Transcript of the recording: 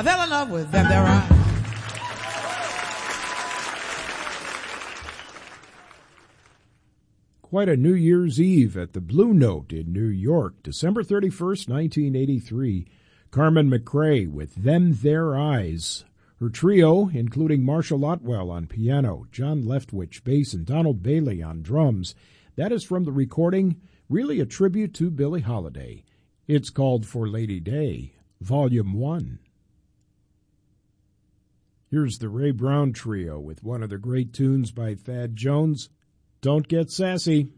fell in love with them there eyes. Quite a New Year's Eve at the Blue Note in New York, December 31st, 1983. Carmen McRae with Them There Eyes. Her trio, including Marshall Otwell on piano, John Leftwich bass, and Donald Bailey on drums. That is from the recording, really a tribute to Billie Holiday. It's called For Lady Day, Volume 1. Here's the Ray Brown Trio with one of the great tunes by Thad Jones, Don't Get Sassy.